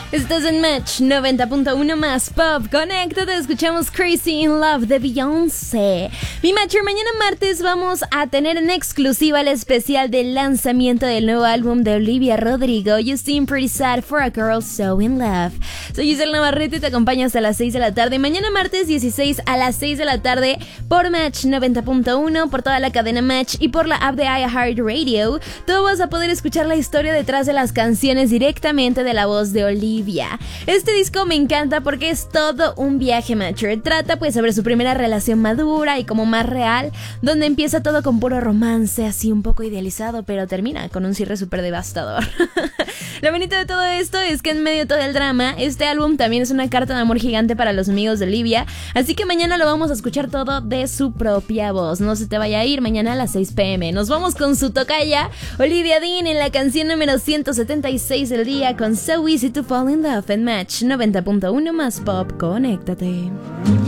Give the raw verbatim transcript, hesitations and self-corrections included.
Estás en Match noventa punto uno más Pop. Conéctate, escuchamos Crazy in Love de Beyoncé. Mi Matcher, mañana martes vamos a tener en exclusiva el especial del lanzamiento del nuevo álbum de Olivia Rodrigo, You Seem Pretty Sad for a Girl So in Love. Soy Giselle Navarrete y te acompaño hasta las seis de la tarde. Mañana martes dieciséis a las seis de la tarde por Match noventa punto uno, por toda la cadena Match y por la app de iHeartRadio. Tú vas a poder escuchar la historia detrás de las canciones directamente de la voz de Olivia. Este disco me encanta porque es todo un viaje, Matcher. Trata pues sobre su primera relación madura y como más real, donde empieza todo con puro romance, así un poco idealizado, pero termina con un cierre súper devastador. Lo bonito de todo esto es que en medio de todo el drama, este álbum también es una carta de amor gigante para los amigos de Olivia, así que mañana lo vamos a escuchar todo de su propia voz. No se te vaya a ir, mañana a las seis pm. Nos vamos con su tocaya, Olivia Dean, en la canción número ciento setenta y seis del día con So Easy to Fall in Love en Match noventa punto uno más Pop. Conéctate.